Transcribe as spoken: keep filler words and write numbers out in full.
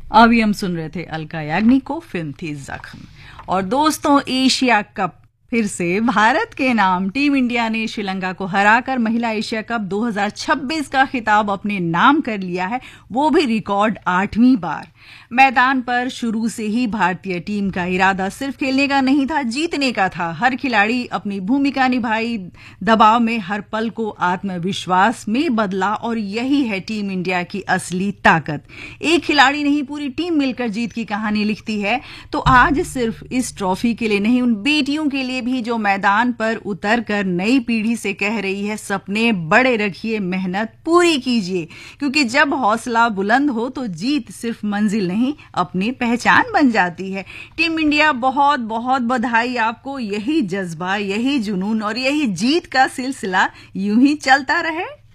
अभी हम सुन रहे थे अलका याग्निक को, फिल्म थी जख्म। और दोस्तों, एशिया कप फिर से भारत के नाम। टीम इंडिया ने श्रीलंका को हराकर महिला एशिया कप दो हज़ार छब्बीस का खिताब अपने नाम कर लिया है, वो भी रिकॉर्ड आठवीं बार। मैदान पर शुरू से ही भारतीय टीम का इरादा सिर्फ खेलने का नहीं था, जीतने का था। हर खिलाड़ी अपनी भूमिका निभाई, दबाव में हर पल को आत्मविश्वास में बदला, और यही है टीम इंडिया की असली ताकत। एक खिलाड़ी नहीं, पूरी टीम मिलकर जीत की कहानी लिखती है। तो आज सिर्फ इस ट्रॉफी के लिए नहीं, उन बेटियों के लिए भी जो मैदान पर उतर कर नई पीढ़ी से कह रही है, सपने बड़े रखिए, मेहनत पूरी कीजिए, क्योंकि जब हौसला बुलंद हो तो जीत सिर्फ मंजिल नहीं, अपनी पहचान बन जाती है। टीम इंडिया, बहुत बहुत बधाई आपको। यही जज्बा, यही जुनून और यही जीत का सिलसिला यूं ही चलता रहे।